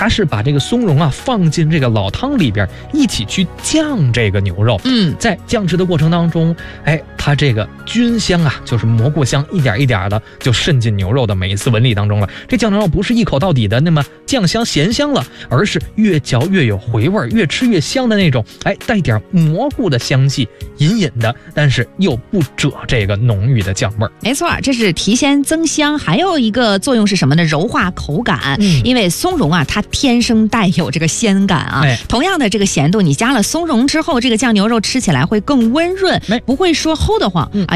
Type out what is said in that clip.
它是把这个松茸啊放进这个老汤里边一起去酱这个牛肉。在酱制的过程当中，它这个菌香啊，就是蘑菇香，一点一点的就渗进牛肉的每一次纹理当中了。这酱牛肉不是一口到底的那么酱香咸香了，而是越嚼越有回味，越吃越香的那种，带点蘑菇的香气，隐隐的，但是又不遮这个浓郁的酱味儿。 没错，这是提鲜增香，还有一个作用是什么呢？柔化口感。因为松茸啊，它天生带有这个鲜感啊。同样的这个咸度，你加了松茸之后，这个酱牛肉吃起来会更温润，不会说齁得慌啊。